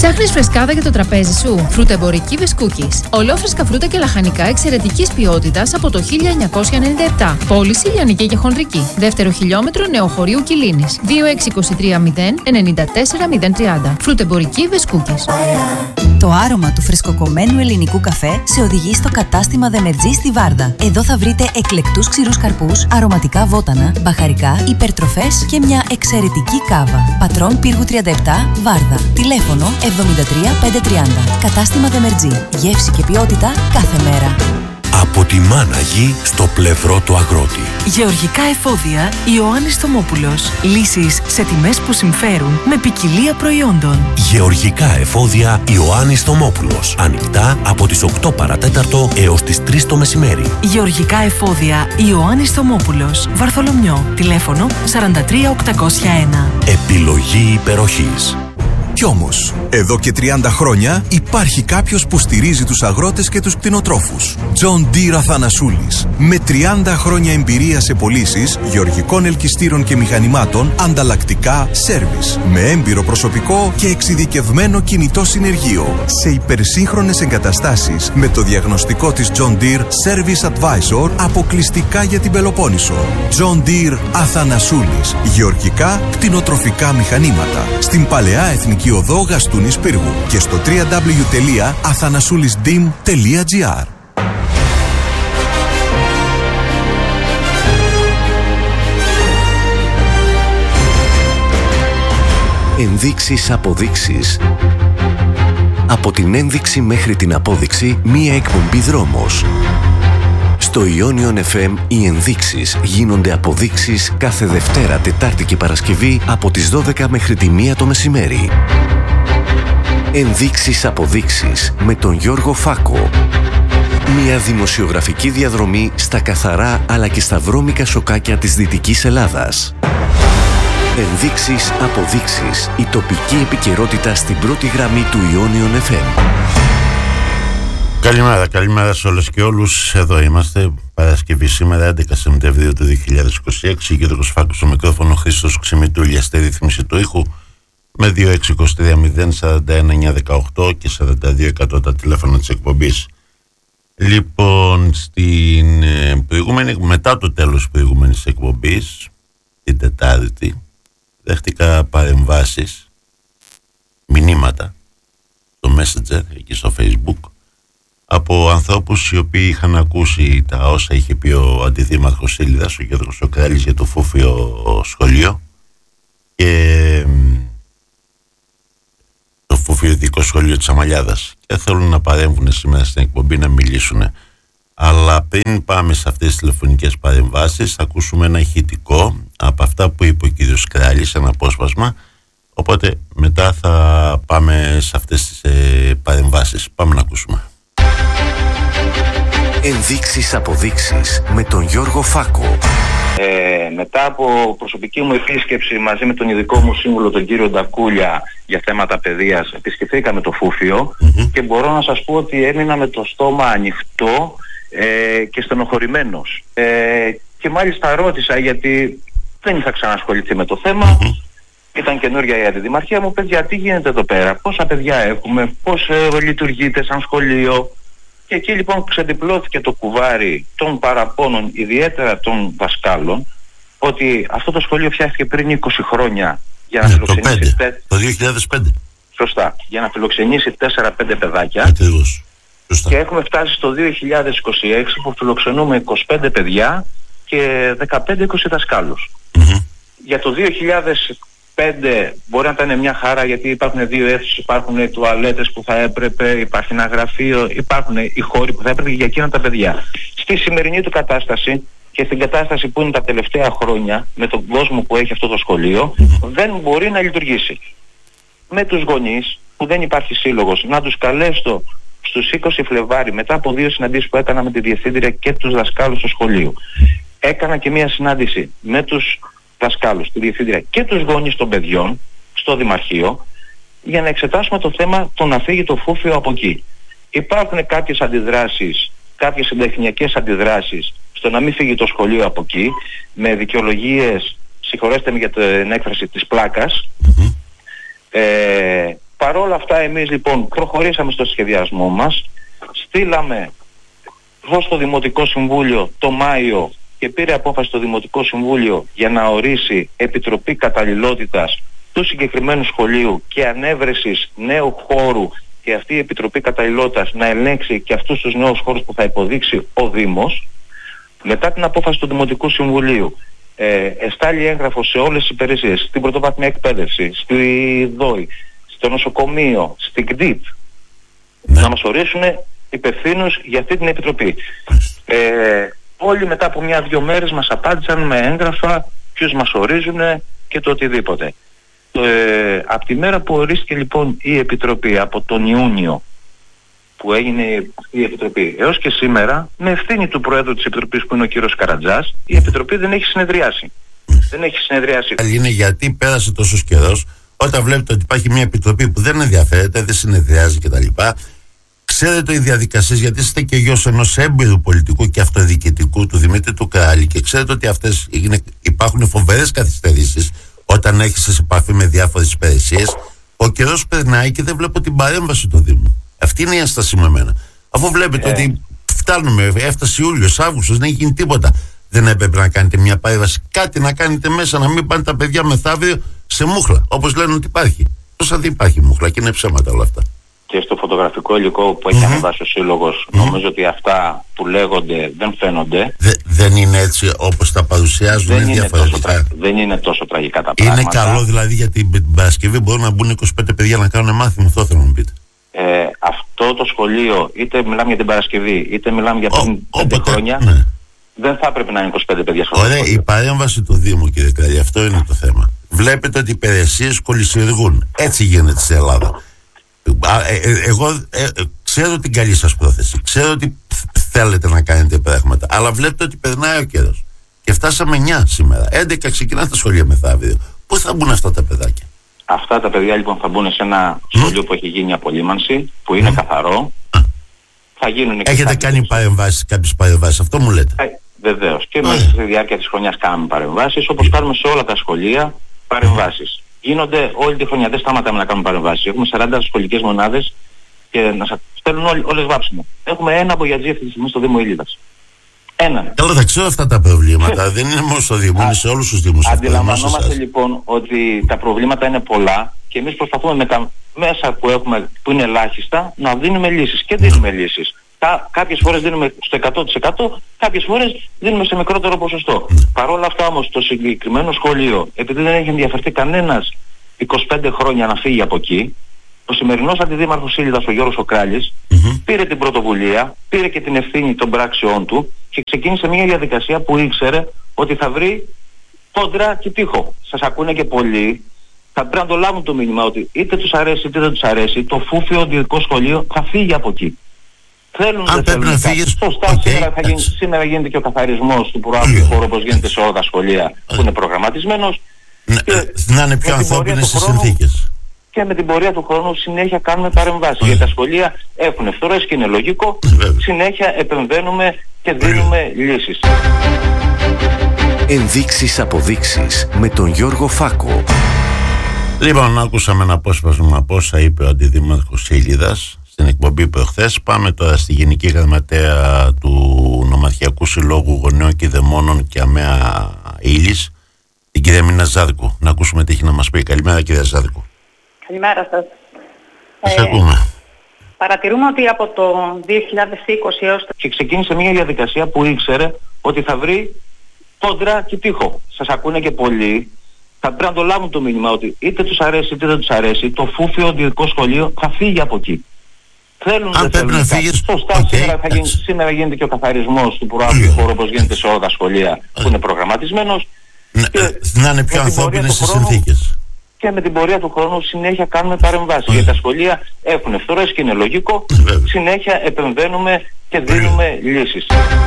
Ψάχνεις φρεσκάδα για το τραπέζι σου? Φρουτεμπορική Βεσκούκης. Ολόφρεσκα φρούτα και λαχανικά εξαιρετικής ποιότητας από το 1997. Πώληση λιανική και χονδρική. Δεύτερο χιλιόμετρο Νεοχωρίου Κιλίνης. 2623 094 030. Φρουτεμπορική Βεσκούκης. Το άρωμα του φρεσκοκομμένου ελληνικού καφέ σε οδηγεί στο κατάστημα Δεμετζή στη Βάρδα. Εδώ θα βρείτε εκλεκτούς ξηρούς καρπούς, αρωματικά βότανα, μπαχαρικά, υπερτροφές και μια εξαιρετική κάβα. Πατρών Πύργου 37, Βάρδα. Τηλέφωνο 73 530. Κατάστημα Δεμετζή. Γεύση και ποιότητα κάθε μέρα. Από τη Μάνα Γη στο πλευρό του αγρότη. Γεωργικά εφόδια Ιωάννης Θωμόπουλος. Λύσεις σε τιμές που συμφέρουν με ποικιλία προϊόντων. Γεωργικά εφόδια Ιωάννης Θωμόπουλος. Ανοιχτά από τις 8 παρατέταρτο έως τις 3 το μεσημέρι. Γεωργικά εφόδια Ιωάννης Θωμόπουλος. Βαρθολομιό. Τηλέφωνο 43 801. Επιλογή υπεροχής. Κι όμως, εδώ και 30 χρόνια υπάρχει κάποιος που στηρίζει τους αγρότες και τους κτηνοτρόφους. John Deere Αθανασούλης. Με 30 χρόνια εμπειρία σε πωλήσεις γεωργικών ελκυστήρων και μηχανημάτων, ανταλλακτικά, σέρβις. Με έμπειρο προσωπικό και εξειδικευμένο κινητό συνεργείο. Σε υπερσύγχρονες εγκαταστάσεις με το διαγνωστικό της John Deere Service Advisor αποκλειστικά για την Πελοπόννησο. John Deere Αθανασούλης. Γεωργικά κτηνοτροφικά μηχανήματα. Στην Παλαιά Εθνική Οδό Γαστούνης Πύργου και στο www.athanasoulisdim.gr. Ενδείξεις, αποδείξεις. Από την ένδειξη μέχρι την απόδειξη, μία εκπομπή δρόμος. Στο Ionion FM οι ενδείξεις γίνονται αποδείξεις κάθε Δευτέρα, Τετάρτη και Παρασκευή από τις 12 μέχρι τη 1 το μεσημέρι. Ενδείξεις, αποδείξεις με τον Γιώργο Φάκο. Μια δημοσιογραφική διαδρομή στα καθαρά αλλά και στα βρώμικα σοκάκια της Δυτικής Ελλάδας. Ενδείξεις, αποδείξεις. Η τοπική επικαιρότητα στην πρώτη γραμμή του Ionion FM. Καλημέρα σε όλες και όλους. Εδώ είμαστε, Παρασκευή σήμερα, 11 Σεπτεμβρίου του 2026. Γιώργος Φάκος στο μικρόφωνο, Χρήστος Ξημητούλια στη ρύθμιση του ήχου, με 2623 041 918 και 42% τα τηλέφωνα της εκπομπής. Λοιπόν, στην μετά το τέλος της προηγούμενης εκπομπής, την Τετάρτη, δέχτηκα παρεμβάσεις, μηνύματα στο Messenger, εκεί στο Facebook, από ανθρώπους οι οποίοι είχαν ακούσει τα όσα είχε πει ο αντιδήμαρχος Σίλιδας, ο Γιώργος Σοκράλης, για το φούφιο σχολείο και το φούφιο ειδικό σχολείο της Αμαλιάδας, και θέλουν να παρέμβουν σήμερα στην εκπομπή να μιλήσουν. Αλλά πριν πάμε σε αυτές τις τηλεφωνικές παρεμβάσεις, θα ακούσουμε ένα ηχητικό από αυτά που είπε ο κύριος Κράλης, ένα απόσπασμα, οπότε μετά θα πάμε σε αυτές τις παρεμβάσεις. Πάμε να ακούσουμε. Ενδείξεις, αποδείξεις με τον Γιώργο Φάκο. Μετά από προσωπική μου επίσκεψη μαζί με τον ειδικό μου σύμβουλο, τον κύριο Ντακούλια, για θέματα παιδείας, επισκεφθήκαμε το Φούφιο και μπορώ να σας πω ότι έμεινα με το στόμα ανοιχτό και στενοχωρημένος. Και μάλιστα ρώτησα, γιατί δεν είχα ξανασχοληθεί με το θέμα, ήταν καινούργια η αντιδημαρχία μου, παιδιά, τι γίνεται εδώ πέρα, πόσα παιδιά έχουμε, πώς λειτουργείτε σαν σχολείο. Και εκεί λοιπόν ξεδιπλώθηκε το κουβάρι των παραπώνων, ιδιαίτερα των δασκάλων, ότι αυτό το σχολείο φτιάχτηκε πριν 20 χρόνια για να φιλοξενήσει το 2005. Σωστά, για να φιλοξενήσει 4-5 παιδάκια. Ακριβώς. Σωστά. Και έχουμε φτάσει στο 2026 που φιλοξενούμε 25 παιδιά και 15-20 δασκάλους. Για το 2005 μπορεί να ήταν μια χαρά, γιατί υπάρχουν δύο αίθουσες, υπάρχουν τουαλέτες που θα έπρεπε, υπάρχει ένα γραφείο, υπάρχουν οι χώροι που θα έπρεπε για εκείνα τα παιδιά. Στη σημερινή του κατάσταση και στην κατάσταση που είναι τα τελευταία χρόνια, με τον κόσμο που έχει αυτό το σχολείο, δεν μπορεί να λειτουργήσει. Με τους γονείς, που δεν υπάρχει σύλλογος, να τους καλέσω στους 20 Φλεβάρι, μετά από 2 συναντήσεις που έκανα με τη διευθύντρια και τους δασκάλους του σχολείου. Έκανα και μια συνάντηση με τους δασκάλους, τη διευθύντρια και τους γονείς των παιδιών στο Δημαρχείο, για να εξετάσουμε το θέμα το να φύγει το Φούφιο από εκεί. Υπάρχουν κάποιες αντιδράσεις, κάποιες συντεχνιακές αντιδράσεις στο να μην φύγει το σχολείο από εκεί, με δικαιολογίες, συγχωρέστε με για την έκφραση, της πλάκας. Παρ' Παρόλα αυτά εμείς λοιπόν προχωρήσαμε στο σχεδιασμό μας, στείλαμε προς το Δημοτικό Συμβούλιο το Μάιο και πήρε απόφαση το Δημοτικό Συμβούλιο για να ορίσει επιτροπή καταλληλότητας του συγκεκριμένου σχολείου και ανέβρεσης νέου χώρου και αυτή η επιτροπή καταλληλότητας να ελέγξει και αυτούς τους νέους χώρους που θα υποδείξει ο Δήμος. Μετά την απόφαση του Δημοτικού Συμβουλίου εστάλει έγγραφο σε όλες τις υπηρεσίες, στην πρωτοβάθμια εκπαίδευση, στη ΔΟΗ, στο νοσοκομείο, στην ΚΔΙΤ, να μας ορίσουν υπευθύνους για αυτή την επιτροπή. Όλοι μετά από 1-2 μέρες μας απάντησαν με έγγραφα ποιους μας ορίζουν και το οτιδήποτε. Από τη μέρα που ορίστηκε λοιπόν η επιτροπή, από τον Ιούνιο που έγινε η επιτροπή έως και σήμερα, με ευθύνη του Προέδρου της Επιτροπής που είναι ο κύριος Καρατζάς, η επιτροπή δεν έχει συνεδριάσει. Δεν έχει συνεδριάσει. Είναι γιατί πέρασε τόσος καιρός, όταν βλέπετε ότι υπάρχει μια επιτροπή που δεν ενδιαφέρεται, δεν συνεδριάζει κτλ. Ξέρετε οι διαδικασίες, γιατί είστε και γιος ενός έμπειρου πολιτικού και αυτοδιοικητικού του Δημήτρη του Κράλη και ξέρετε ότι υπάρχουν φοβερές καθυστερήσεις όταν έχεις σε επαφή με διάφορες υπηρεσίες. Ο καιρός περνάει και δεν βλέπω την παρέμβαση του Δήμου. Αυτή είναι η ένσταση με εμένα. Αφού βλέπετε ότι φτάνουμε, έφτασε Ιούλιος, Αύγουστος, δεν έχει γίνει τίποτα. Δεν έπρεπε να κάνετε μια παρέμβαση, κάτι να κάνετε μέσα, να μην πάνε τα παιδιά μεθαύριο σε μούχλα, όπως λένε ότι υπάρχει. Τόσα δεν υπάρχει μούχλα και είναι ψέματα όλα αυτά. Και στο φωτογραφικό υλικό που έχει ανεβάσει ο Σύλλογος, νομίζω ότι αυτά που λέγονται δεν φαίνονται. Δεν είναι έτσι όπως τα παρουσιάζουν, είναι διαφορετικά. Δεν είναι τόσο τραγικά τα πράγματα. Είναι καλό δηλαδή, γιατί την Παρασκευή μπορούν να μπουν 25 παιδιά να κάνουν μάθημα, αυτό θέλω να μου πείτε. Αυτό το σχολείο, είτε μιλάμε για την Παρασκευή, είτε μιλάμε για πριν 5 χρόνια, δεν θα έπρεπε να είναι 25 παιδιά στο σχολείο. Ωραία, η παρέμβαση του Δήμου, κύριε Κράλη, αυτό είναι το θέμα. Βλέπετε ότι οι υπηρεσίες κολυσιεργούν. Έτσι γίνεται στην Ελλάδα. Εγώ ξέρω την καλή σας πρόθεση, ξέρω ότι θέλετε να κάνετε πράγματα, αλλά βλέπετε ότι περνάει ο καιρός και φτάσαμε 9 σήμερα, 11 ξεκινά τα σχολεία μεθαύριο. Πού θα μπουν αυτά τα παιδάκια? Αυτά τα παιδιά λοιπόν θα μπουν σε ένα σχολείο που έχει γίνει απολύμανση, που είναι καθαρό. Θα γίνουν και έχετε κάνει κάποιες παρεμβάσεις, αυτό μου λέτε? Βεβαίως, και μέσα στη διάρκεια της χρονιάς κάνουμε παρεμβάσεις, όπως κάνουμε σε όλα τα σχολεία παρεμβάσεις. Γίνονται όλη τη χρονιά, δεν σταματάμε να κάνουμε παρεμβάσεις. Έχουμε 40 σχολικές μονάδες και να σας στέλνουν όλες βάψιμο. Έχουμε ένα μπογιατζή αυτή τη στιγμή στο Δήμο Ήλιδας. Ένα. Καλά, δεν ξέρω αυτά τα προβλήματα. Δεν είναι μόνο στο Δήμο, είναι σε όλους τους Δήμους. Αντιλαμβανόμαστε λοιπόν ότι τα προβλήματα είναι πολλά και εμείς προσπαθούμε με τα μέσα που έχουμε, που είναι ελάχιστα, να δίνουμε λύσεις. Και δίνουμε λύσεις. Κάποιες φορές δίνουμε στο 100%, κάποιες φορές δίνουμε σε μικρότερο ποσοστό. Παρ' όλα αυτά όμως το συγκεκριμένο σχολείο, επειδή δεν έχει ενδιαφερθεί κανένας 25 χρόνια να φύγει από εκεί, ο σημερινός αντιδήμαρχος Ήλιδας, ο Γιώργος ο Κράλης, πήρε την πρωτοβουλία, πήρε και την ευθύνη των πράξεών του και ξεκίνησε μια διαδικασία που ήξερε ότι θα βρει κόντρα και τείχο. Σας ακούνε και πολλοί, θα πρέπει να το λάβουν το μήνυμα ότι είτε τους αρέσει είτε δεν τους αρέσει, το φούφιο αντιδικό σχολείο θα φύγει από εκεί. Θέλουν, αν πρέπει να φύγεις, σωστά, σήμερα γίνεται και ο καθαρισμός του προάβλου χώρου όπως γίνεται σε όλα τα σχολεία που είναι προγραμματισμένος. Να είναι πιο ανθρώπινες οι συνθήκες. Και με την πορεία του χρόνου συνέχεια κάνουμε παρεμβάσεις. Γιατί τα σχολεία έχουν ευθορές και είναι λογικό. Συνέχεια επεμβαίνουμε και δίνουμε λύσεις. Ενδείξεις αποδείξεις με τον Γιώργο Φάκο. Λοιπόν, άκουσαμε ένα απόσπασμα από όσα είπε ο Αντιδήμαρχος Ήλιδας στην εκπομπή προχθές. Πάμε τώρα στη Γενική Γραμματέα του Νομαρχιακού Συλλόγου Γονέων και Δαιμόνων και ΑΜΕΑ Ήλης, την κυρία Μίνα Ζάρκου. Να ακούσουμε τι έχει να μας πει. Καλημέρα, κυρία Ζάρκου. Καλημέρα σας. Σας ακούμε. Παρατηρούμε ότι από το 2020 έως το... Και ξεκίνησε μια διαδικασία που ήξερε ότι θα βρει κόντρα και τείχο. Σας ακούνε και πολλοί. Θα πρέπει να το λάβουν το μήνυμα ότι είτε τους αρέσει είτε δεν τους αρέσει, το φούφιο αντιδικό σχολείο θα φύγει από εκεί. Θέλουν, αν πρέπει να φύγεις, σωστά, σήμερα γίνεται και ο καθαρισμός του προάβλου χώρου όπως γίνεται σε όλα τα σχολεία που είναι προγραμματισμένος. Να είναι πιο ανθρώπινες οι συνθήκες. Και με την πορεία του χρόνου συνέχεια κάνουμε παρεμβάσεις. Γιατί τα σχολεία έχουν ευθορές και είναι λογικό. Συνέχεια επεμβαίνουμε και δίνουμε λύσεις.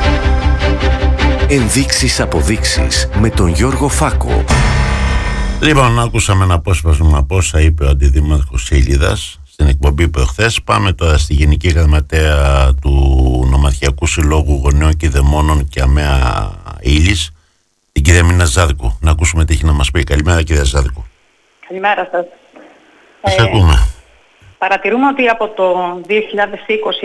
Ενδείξεις αποδείξεις με τον Γιώργο Φάκο. Λοιπόν, άκουσαμε ένα απόσπασμα από όσα είπε ο Αντιδήμαρχος Ήλιδας στην εκπομπή προχθές. Πάμε τώρα στη Γενική Γραμματέα του Νομαρχιακού Συλλόγου Γονέων και Δαιμόνων και ΑΜΕΑ Ήλης, την κυρία Μίνα Ζάρκου. Να ακούσουμε τι έχει να μας πει. Καλημέρα, κυρία Ζάρκου. Καλημέρα σας. Σας ακούμε. Παρατηρούμε ότι από το 2020